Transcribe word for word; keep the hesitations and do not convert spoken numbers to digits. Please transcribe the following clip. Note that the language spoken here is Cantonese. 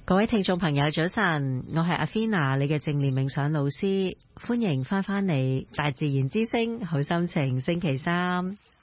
各位聽眾朋友早晨，我係阿 Fina， 你嘅正念冥想老師，歡迎翻返嚟大自然之聲好心情星期三。